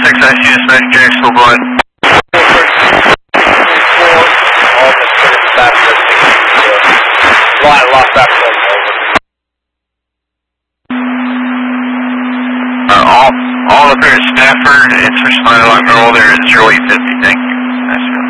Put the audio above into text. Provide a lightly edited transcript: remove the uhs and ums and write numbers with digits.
6, I see dispatch, Jacksonville, go ahead. All the passenger lost that phone. All up here at Stafford, it's responded on roll there at 0850, thank you. Nice.